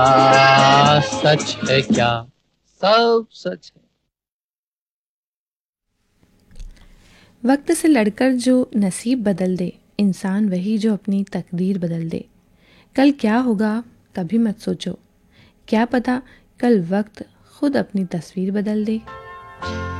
सच है क्या, सब सच है। वक्त से लड़कर जो नसीब बदल दे, इंसान वही जो अपनी तकदीर बदल दे। कल क्या होगा कभी मत सोचो, क्या पता कल वक्त खुद अपनी तस्वीर बदल दे।